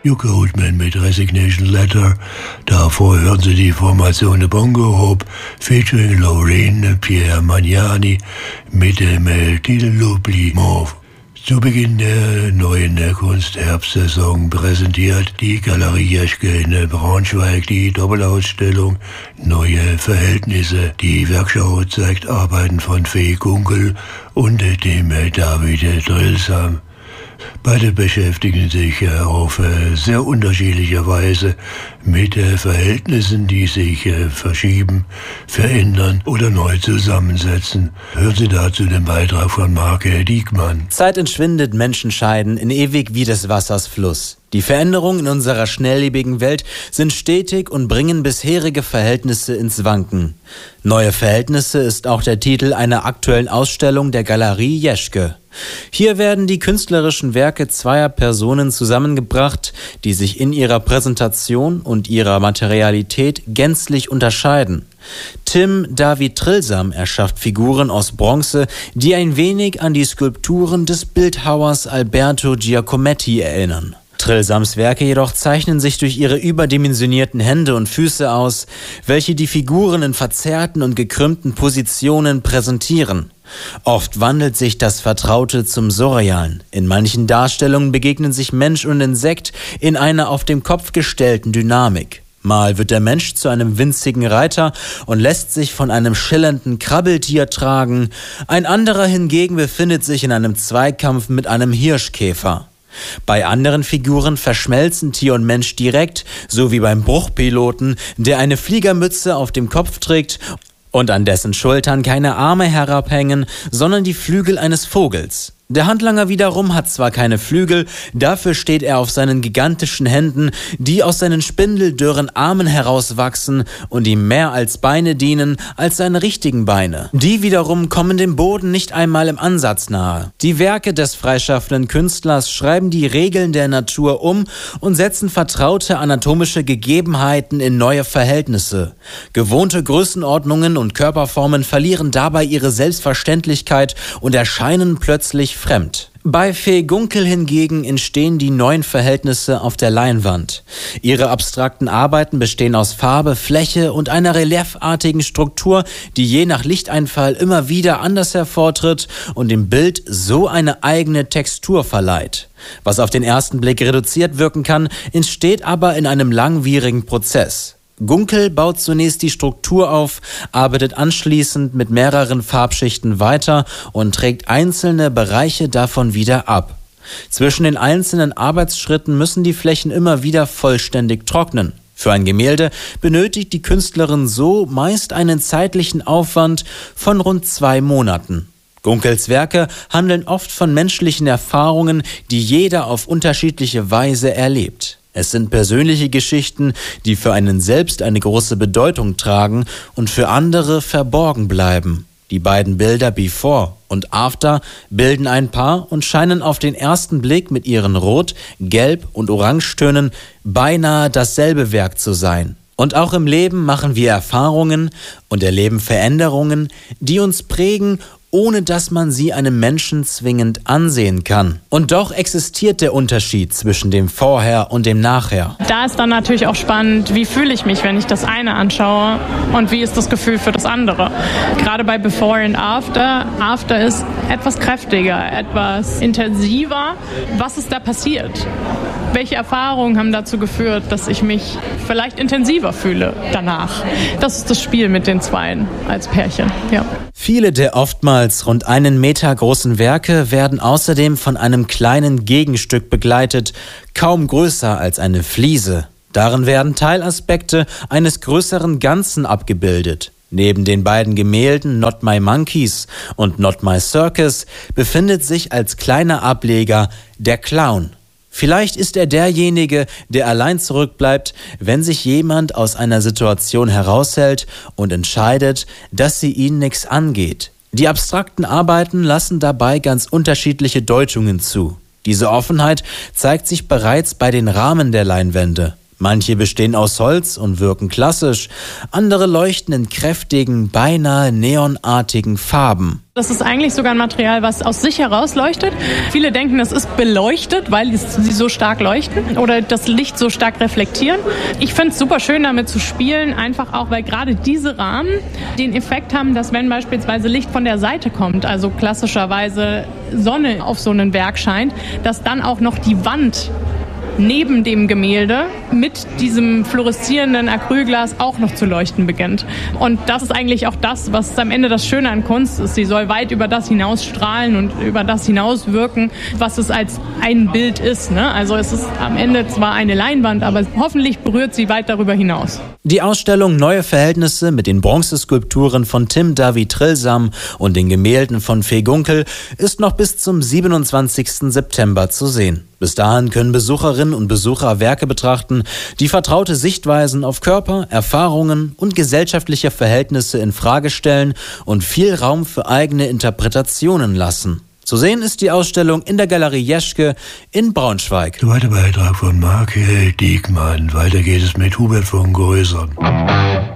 You Goldman mit Resignation Letter. Davor hören Sie die Formation Bongo Hope featuring Lorraine Pierre Magnani mit dem Titel L'Oubli Mauve. Zu Beginn der neuen Kunstherbstsaison präsentiert die Galerie Jeschke in Braunschweig die Doppelausstellung Neue Verhältnisse. Die Werkschau zeigt Arbeiten von Fee Gunkel und dem David Drillsam. Beide beschäftigen sich auf sehr unterschiedliche Weise mit Verhältnissen, die sich verschieben, verändern oder neu zusammensetzen. Hören Sie dazu den Beitrag von Marc Diekmann. Zeit entschwindet, Menschen scheiden in ewig wie des Wassers Fluss. Die Veränderungen in unserer schnelllebigen Welt sind stetig und bringen bisherige Verhältnisse ins Wanken. Neue Verhältnisse ist auch der Titel einer aktuellen Ausstellung der Galerie Jeschke. Hier werden die künstlerischen Werke zweier Personen zusammengebracht, die sich in ihrer Präsentation und ihrer Materialität gänzlich unterscheiden. Tim David Drillsam erschafft Figuren aus Bronze, die ein wenig an die Skulpturen des Bildhauers Alberto Giacometti erinnern. Drillsams Werke jedoch zeichnen sich durch ihre überdimensionierten Hände und Füße aus, welche die Figuren in verzerrten und gekrümmten Positionen präsentieren. Oft wandelt sich das Vertraute zum Surrealen. In manchen Darstellungen begegnen sich Mensch und Insekt in einer auf den Kopf gestellten Dynamik. Mal wird der Mensch zu einem winzigen Reiter und lässt sich von einem schillernden Krabbeltier tragen. Ein anderer hingegen befindet sich in einem Zweikampf mit einem Hirschkäfer. Bei anderen Figuren verschmelzen Tier und Mensch direkt, so wie beim Bruchpiloten, der eine Fliegermütze auf dem Kopf trägt und an dessen Schultern keine Arme herabhängen, sondern die Flügel eines Vogels. Der Handlanger wiederum hat zwar keine Flügel, dafür steht er auf seinen gigantischen Händen, die aus seinen spindeldürren Armen herauswachsen und ihm mehr als Beine dienen als seine richtigen Beine. Die wiederum kommen dem Boden nicht einmal im Ansatz nahe. Die Werke des freischaffenden Künstlers schreiben die Regeln der Natur um und setzen vertraute anatomische Gegebenheiten in neue Verhältnisse. Gewohnte Größenordnungen und Körperformen verlieren dabei ihre Selbstverständlichkeit und erscheinen plötzlich fremd. Bei Fee Gunkel hingegen entstehen die neuen Verhältnisse auf der Leinwand. Ihre abstrakten Arbeiten bestehen aus Farbe, Fläche und einer reliefartigen Struktur, die je nach Lichteinfall immer wieder anders hervortritt und dem Bild so eine eigene Textur verleiht. Was auf den ersten Blick reduziert wirken kann, entsteht aber in einem langwierigen Prozess. Gunkel baut zunächst die Struktur auf, arbeitet anschließend mit mehreren Farbschichten weiter und trägt einzelne Bereiche davon wieder ab. Zwischen den einzelnen Arbeitsschritten müssen die Flächen immer wieder vollständig trocknen. Für ein Gemälde benötigt die Künstlerin so meist einen zeitlichen Aufwand von rund 2 Monaten. Gunkels Werke handeln oft von menschlichen Erfahrungen, die jeder auf unterschiedliche Weise erlebt. Es sind persönliche Geschichten, die für einen selbst eine große Bedeutung tragen und für andere verborgen bleiben. Die beiden Bilder Before und After bilden ein Paar und scheinen auf den ersten Blick mit ihren Rot-, Gelb- und Orangetönen beinahe dasselbe Werk zu sein. Und auch im Leben machen wir Erfahrungen und erleben Veränderungen, die uns prägen, ohne dass man sie einem Menschen zwingend ansehen kann. Und doch existiert der Unterschied zwischen dem Vorher und dem Nachher. Da ist dann natürlich auch spannend, wie fühle ich mich, wenn ich das eine anschaue und wie ist das Gefühl für das andere. Gerade bei Before und After. After ist etwas kräftiger, etwas intensiver. Was ist da passiert? Welche Erfahrungen haben dazu geführt, dass ich mich vielleicht intensiver fühle danach? Das ist das Spiel mit den Zweien als Pärchen, ja. Viele der oftmals rund 1 Meter großen Werke werden außerdem von einem kleinen Gegenstück begleitet, kaum größer als eine Fliese. Darin werden Teilaspekte eines größeren Ganzen abgebildet. Neben den beiden Gemälden Not My Monkeys und Not My Circus befindet sich als kleiner Ableger der Clown. Vielleicht ist er derjenige, der allein zurückbleibt, wenn sich jemand aus einer Situation heraushält und entscheidet, dass sie ihn nichts angeht. Die abstrakten Arbeiten lassen dabei ganz unterschiedliche Deutungen zu. Diese Offenheit zeigt sich bereits bei den Rahmen der Leinwände. Manche bestehen aus Holz und wirken klassisch, andere leuchten in kräftigen, beinahe neonartigen Farben. Das ist eigentlich sogar ein Material, was aus sich heraus leuchtet. Viele denken, es ist beleuchtet, weil sie so stark leuchten oder das Licht so stark reflektieren. Ich finde es super schön, damit zu spielen, einfach auch, weil gerade diese Rahmen den Effekt haben, dass wenn beispielsweise Licht von der Seite kommt, also klassischerweise Sonne auf so ein Werk scheint, dass dann auch noch die Wand neben dem Gemälde mit diesem fluoreszierenden Acrylglas auch noch zu leuchten beginnt. Und das ist eigentlich auch das, was am Ende das Schöne an Kunst ist. Sie soll weit über das hinaus strahlen und über das hinaus wirken, was es als ein Bild ist, ne? Also es ist am Ende zwar eine Leinwand, aber hoffentlich berührt sie weit darüber hinaus. Die Ausstellung Neue Verhältnisse mit den Bronzeskulpturen von Tim David Trilsam und den Gemälden von Fee Gunkel ist noch bis zum 27. September zu sehen. Bis dahin können Besucherinnen und Besucher Werke betrachten, die vertraute Sichtweisen auf Körper, Erfahrungen und gesellschaftliche Verhältnisse in Frage stellen und viel Raum für eigene Interpretationen lassen. Zu sehen ist die Ausstellung in der Galerie Jeschke in Braunschweig. Zweiter Beitrag von Mark Diekmann. Weiter geht es mit Hubert von Größern.